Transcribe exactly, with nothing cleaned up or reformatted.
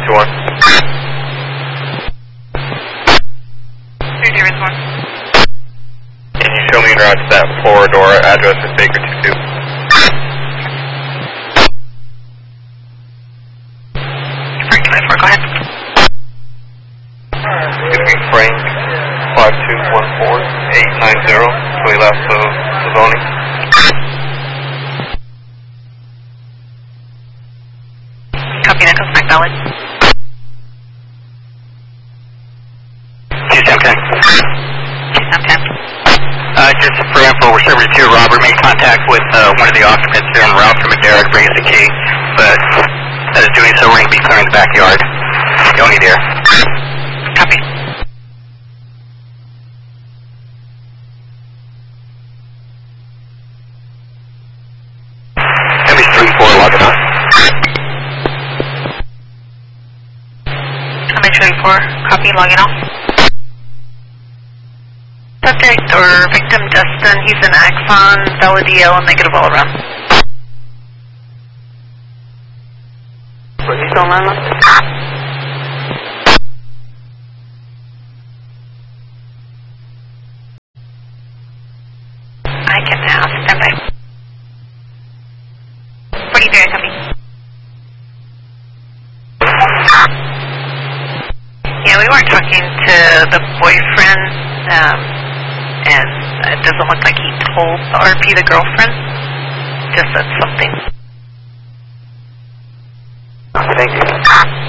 two one. three zero one. Can you show me en route to that forward door address is Baker two two? Frank twenty-four, go ahead. Excuse me, Frank five two one four eight nine zero, to the left of Savoni. Copy, that goes back valid. Two ten ten. two ten ten. Uh, just for info, we're service two. Robert made contact with uh, one of the occupants there en route from Madera to bring us the key, but instead of doing so, we're going to be clearing the backyard. Yoni there. Copy. M H three four logging on. M H twenty-four, copy, logging off. Subject or victim Justin, he's an Axon, valid E L, and negative all around. Was he still on that? I can now, stand by. forty-three, copy. Yeah, we weren't talking to the boyfriend, um, and it doesn't look like he told the R P the girlfriend. Just said something. Thank you.